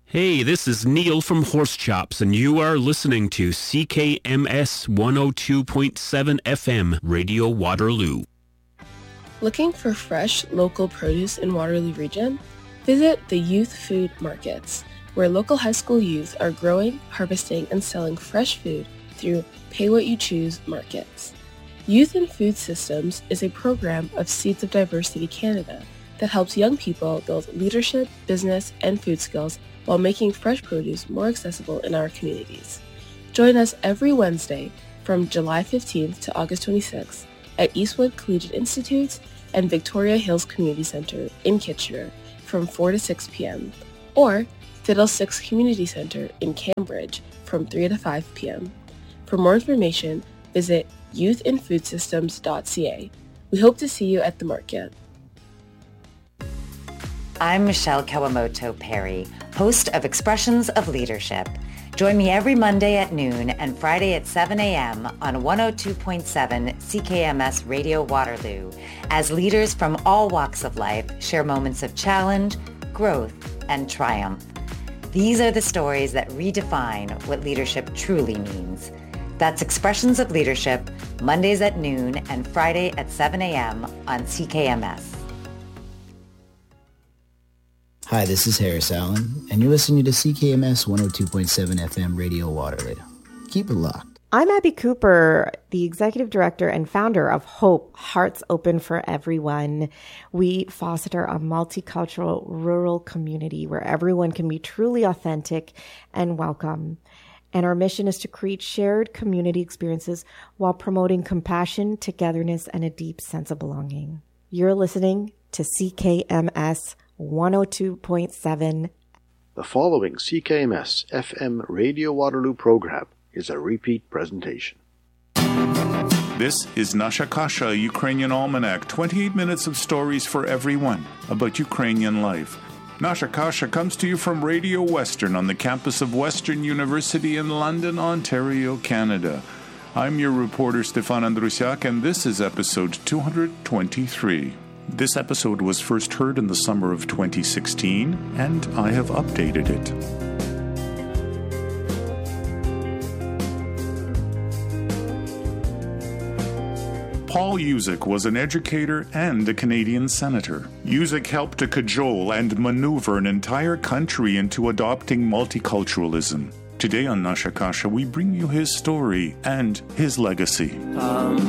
Hey, this is Neil from Horse Chops, and you are listening to CKMS 102.7 FM, Radio Waterloo. Looking for fresh, local produce in Waterloo Region? Visit the Youth Food Markets, where local high school youth are growing, harvesting, and selling fresh food through Pay What You Choose markets. Youth in Food Systems is a program of Seeds of Diversity Canada that helps young people build leadership, business, and food skills while making fresh produce more accessible in our communities. Join us every Wednesday from July 15th to August 26th at Eastwood Collegiate Institute and Victoria Hills Community Centre in Kitchener from 4 to 6 p.m. or Fiddlesticks Community Centre in Cambridge from 3 to 5 p.m. For more information, visit youthinfoodsystems.ca. We hope to see you at the market. I'm Michelle Kawamoto-Perry, host of Expressions of Leadership. Join me every Monday at noon and Friday at 7 a.m. on 102.7 CKMS Radio Waterloo as leaders from all walks of life share moments of challenge, growth, and triumph. These are the stories that redefine what leadership truly means. That's Expressions of Leadership, Mondays at noon and Friday at 7 a.m. on CKMS. Hi, this is Harris Allen, and you're listening to CKMS 102.7 FM Radio Waterloo. Keep it locked. I'm Abby Cooper, the executive director and founder of Hope, Hearts Open for Everyone. We foster a multicultural rural community where everyone can be truly authentic and welcome. And our mission is to create shared community experiences while promoting compassion, togetherness, and a deep sense of belonging. You're listening to CKMS 102.7. The following CKMS FM Radio Waterloo program is a repeat presentation. This is Nasha Kasha, Ukrainian Almanac, 28 minutes of stories for everyone about Ukrainian life. Nasha Kasha comes to you from Radio Western on the campus of Western University in London, Ontario, Canada. I'm your reporter, Stefan Andrusiak, and this is episode 223. This episode was first heard in the summer of 2016, and I have updated it. Paul Yuzik was an educator and a Canadian senator. Yuzik helped to cajole and maneuver an entire country into adopting multiculturalism. Today on Nasha Kasha, we bring you his story and his legacy.